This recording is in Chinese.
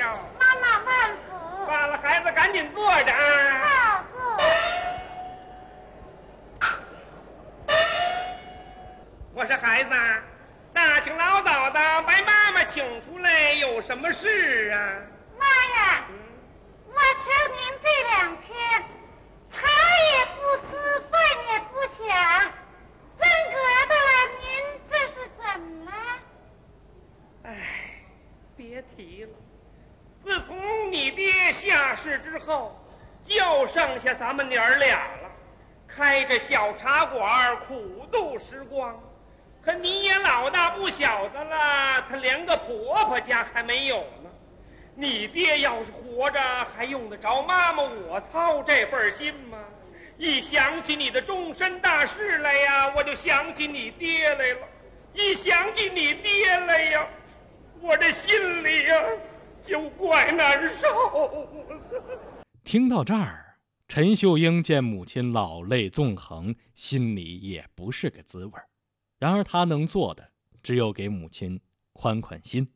了。 妈妈慢服。 罢了，孩子赶紧坐着啊。 好，坐。 我说孩子，大清老早的把妈妈请出来，有什么事啊？ 妈呀，我瞧您这2天茶也不思，饭也不想，真格的了，您这是怎么了？ 哎，别提了，自从你爹下世之后，就剩下咱们娘儿俩了，开着小茶馆苦度时光。可你也老大不小的了，他连个婆婆家还没有呢。你爹要是活着，还用得着妈妈我操这份心吗？一想起你的终身大事来呀，我就想起你爹来了；一想起你爹来呀，我这心里呀就怪难受。 听到这儿，陈秀英见母亲老泪纵横，心里也不是个滋味。然而他能做的只有给母亲宽宽心。